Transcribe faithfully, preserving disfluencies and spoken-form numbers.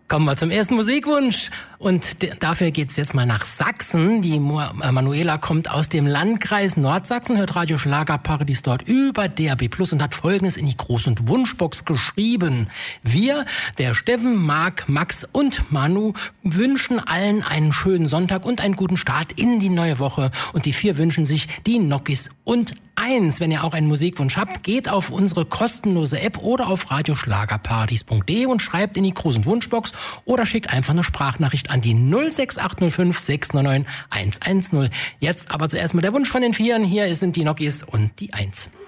Kommen wir zum ersten Musikwunsch und d- dafür geht's jetzt mal nach Sachsen. Die Mo- äh, Manuela kommt aus dem Landkreis Nordsachsen, hört Radio Schlagerparadies dort über D A B Plus und hat Folgendes in die Groß- und Wunschbox geschrieben. Wir, der Steffen, Marc, Max und Manu, wünschen allen einen schönen Sonntag und einen guten Start in die neue Woche. Und die vier wünschen sich die Nokis und eins. Wenn ihr auch einen Musikwunsch habt, geht auf unsere kostenlose App oder auf radioschlagerparadies punkt de und schreibt in die Groß- und Wunschbox oder schickt einfach eine Sprachnachricht an die null sechs acht null fünf sechs neun neun eins eins null. Jetzt aber zuerst mal der Wunsch von den Vieren. Hier sind die Nokis und die eins.